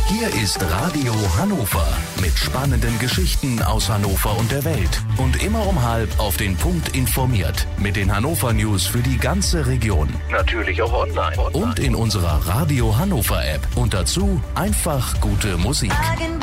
Hier ist Radio Hannover mit spannenden Geschichten aus Hannover und der Welt. Und immer um 12:30 auf den Punkt informiert. Mit den Hannover News für die ganze Region. Natürlich auch online. Und in unserer Radio Hannover App. Und dazu einfach gute Musik.